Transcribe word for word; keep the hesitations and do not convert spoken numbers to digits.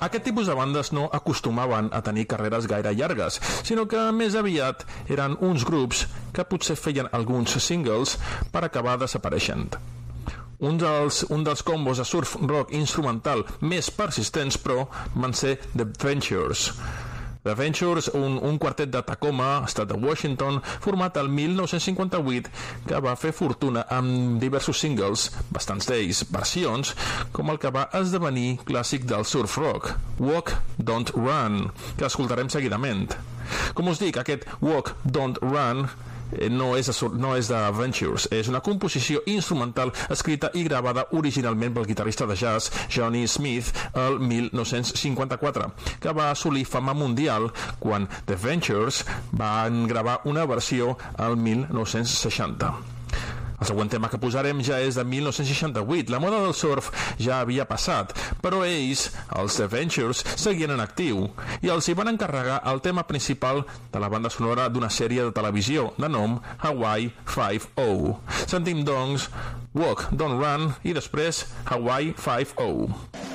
Aquest tipus de bandes no acostumaven a tenir carreres gaire llargues, sinó que més aviat eren uns grups que potser feien alguns singles per acabar desapareixent. Un dels, un dels combos de surf rock instrumental més persistents, però, van ser The Ventures. The Ventures, un, un quartet de Tacoma, estat de Washington, format el mil nou-cents cinquanta-vuit, que va fer fortuna amb diversos singles, bastants d'ells versions, com el que va esdevenir clàssic del surf rock, Walk, Don't Run, que escoltarem seguidament. Com us dic, aquest Walk, Don't Run no és, de, no és de Ventures, és una composició instrumental escrita i gravada originalment pel guitarrista de jazz Johnny Smith el mil nou-cents cinquanta-quatre, que va assolir fama mundial quan The Ventures van gravar una versió al mil nou-cents seixanta. El següent tema que posarem ja és de mil nou-cents seixanta-vuit. La moda del surf ja havia passat, però ells, els The Ventures, seguien en actiu i els hi van encarregar el tema principal de la banda sonora d'una sèrie de televisió de nom Hawaii Five-O. Sentim, doncs, Walk, Don't Run i després Hawaii Five-O.